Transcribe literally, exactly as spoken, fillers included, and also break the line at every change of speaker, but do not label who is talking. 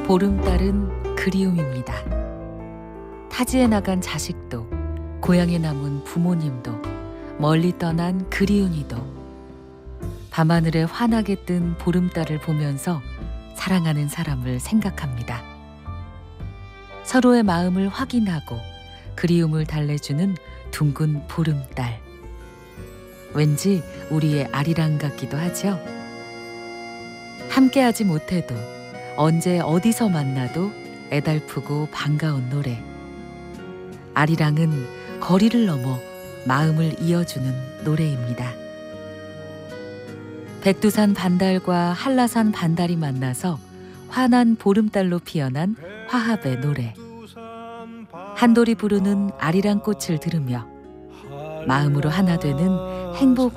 보름달은 그리움입니다. 타지에 나간 자식도, 고향에 남은 부모님도, 멀리 떠난 그리운이도 밤하늘에 환하게 뜬 보름달을 보면서 사랑하는 사람을 생각합니다. 서로의 마음을 확인하고 그리움을 달래주는 둥근 보름달. 왠지 우리의 아리랑 같기도 하죠. 함께하지 못해도 언제 어디서 만나도 애달프고 반가운 노래. 아리랑은 거리를 넘어 마음을 이어주는 노래입니다. 백두산 반달과 한라산 반달이 만나서 환한 보름달로 피어난 화합의 노래. 한돌이 부르는 아리랑 꽃을 들으며 마음으로 하나 되는 행복